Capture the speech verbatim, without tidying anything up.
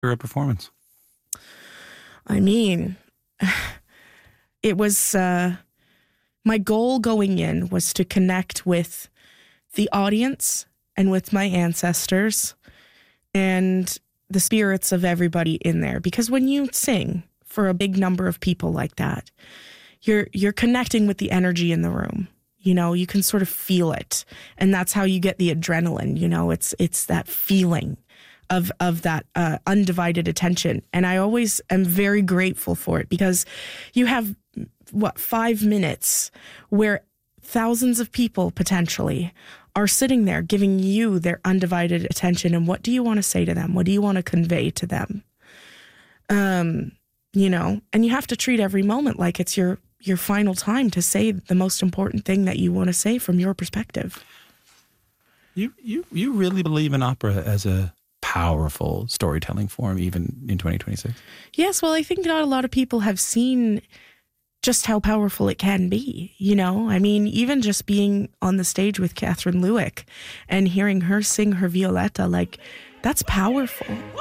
for a performance? I mean, it was, uh, my goal going in was to connect with the audience and with my ancestors and the spirits of everybody in there. Because when you sing for a big number of people like that, you're you're connecting with the energy in the room. You know, you can sort of feel it. And that's how you get the adrenaline, you know, it's it's that feeling of of that uh, undivided attention. And I always am very grateful for it because you have, what, five minutes where thousands of people potentially are sitting there giving you their undivided attention. And what do you want to say to them? What do you want to convey to them? Um, you know, and you have to treat every moment like it's your your final time to say the most important thing that you want to say from your perspective. You you you really believe in opera as a powerful storytelling form, even in twenty twenty-six? Yes, well, I think not a lot of people have seen just how powerful it can be, you know? I mean, even just being on the stage with Catherine Lewick and hearing her sing her Violetta, like, that's powerful.